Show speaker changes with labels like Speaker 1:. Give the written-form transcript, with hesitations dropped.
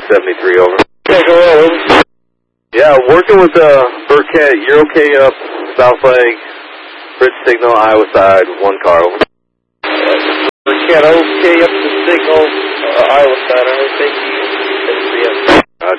Speaker 1: 73, over.
Speaker 2: Yeah, go ahead, over.
Speaker 1: Yeah, working with Burkett. You're okay up South Lake. Bridge signal, Iowa side, 1 car, over.
Speaker 2: Burkett, okay up the signal, Iowa side, all right, thank you.